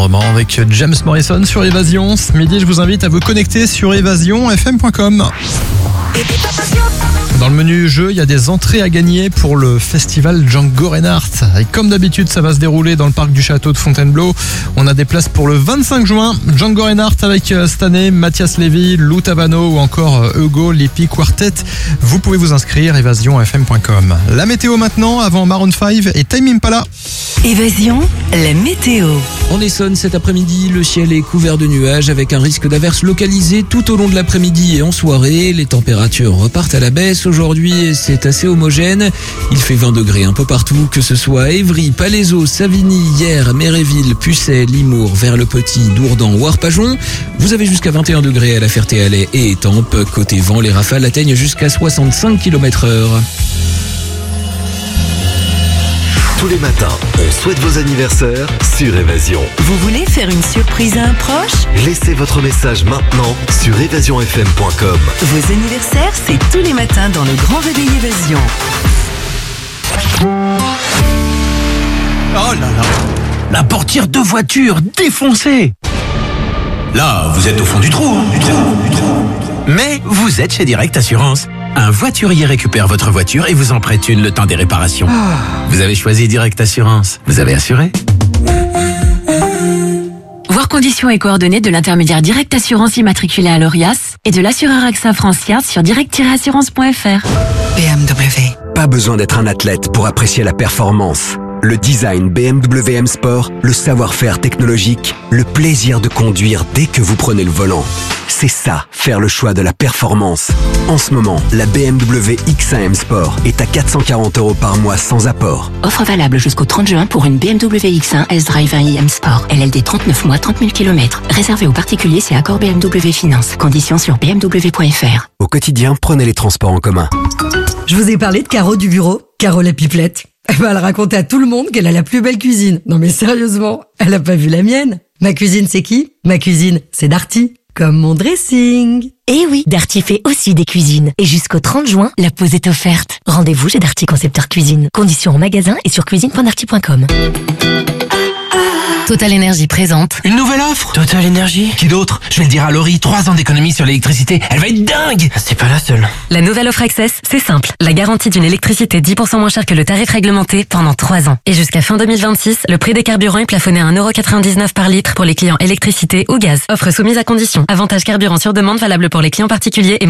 tendrement avec James Morrison sur Évasion. Ce midi, je vous invite à vous connecter sur évasionfm.com. Dans le menu jeu, il y a des entrées à gagner pour le festival Django Reinhardt. Et comme d'habitude, ça va se dérouler dans le parc du château de Fontainebleau. On a des places pour le 25 juin. Django Reinhardt avec cette année Mathias Lévy, Lou Tabano ou encore Hugo Lippi Quartet. Vous pouvez vous inscrire, évasionfm.com. La météo maintenant, avant Maroon 5 et Tame Impala. Évasion, la météo. En Essonne, cet après-midi, le ciel est couvert de nuages avec un risque d'averses localisées tout au long de l'après-midi et en soirée. Les températures repartent à la baisse. Aujourd'hui, c'est assez homogène. Il fait 20 degrés un peu partout, que ce soit à Évry, Palaiseau, Savigny, Hyères, Méréville, Pucet, Limours, Vers-le-Petit, Dourdan ou Arpajon. Vous avez jusqu'à 21 degrés à La Ferté-Alais et Étampes. Côté vent, les rafales atteignent jusqu'à 65 km/h. Tous les matins, on souhaite vos anniversaires sur Évasion. Vous voulez faire une surprise à un proche? Laissez votre message maintenant sur évasionfm.com. Vos anniversaires, c'est tous les matins dans le Grand Réveil Évasion. Oh là là, la portière de voiture défoncée. Là, vous êtes au fond du trou, Mais vous êtes chez Direct Assurance. Un voiturier récupère votre voiture et vous en prête une le temps des réparations. Vous avez choisi Direct Assurance. Vous avez assuré? Voir conditions et coordonnées de l'intermédiaire Direct Assurance immatriculé à l'ORIAS et de l'assureur AXA France-Yard sur direct-assurance.fr. BMW. Pas besoin d'être un athlète pour apprécier la performance. Le design BMW M Sport, le savoir-faire technologique, le plaisir de conduire dès que vous prenez le volant. C'est ça, faire le choix de la performance. En ce moment, la BMW X1 M Sport est à 440 € par mois sans apport. Offre valable jusqu'au 30 juin pour une BMW X1 S-Drive 1i M Sport. LLD 39 mois, 30 000 km. Réservé aux particuliers, c'est accord BMW Finance. Conditions sur bmw.fr. Au quotidien, prenez les transports en commun. Je vous ai parlé de Caro du bureau, Caro la pipelette. Elle racontait à tout le monde qu'elle a la plus belle cuisine. Non mais sérieusement, elle a pas vu la mienne. Ma cuisine, c'est qui? Ma cuisine, c'est Darty. Comme mon dressing. Eh oui, Darty fait aussi des cuisines. Et jusqu'au 30 juin, la pause est offerte. Rendez-vous chez Darty Concepteur Cuisine. Conditions en magasin et sur cuisine.darty.com. Total Énergie présente. Une nouvelle offre? Total Énergie? Qui d'autre? Je vais le dire à Laurie, 3 ans d'économie sur l'électricité. Elle va être dingue! C'est pas la seule. La nouvelle offre Access, c'est simple. La garantie d'une électricité 10% moins chère que le tarif réglementé pendant 3 ans. Et jusqu'à fin 2026, le prix des carburants est plafonné à 1,99 € par litre pour les clients électricité ou gaz. Offre soumise à condition. Avantage carburant sur demande valable pour les clients particuliers et